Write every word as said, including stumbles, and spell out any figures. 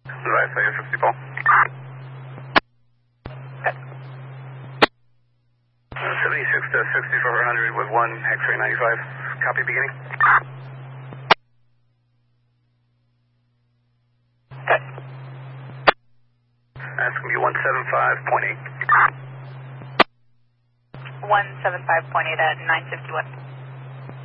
Advise, say fifty ball. seventy-six to sixty-four hundred with one X-ray ninety-five. Copy beginning. That's going to be one seventy-five point eight. one seventy-five point eight at nine fifty-one.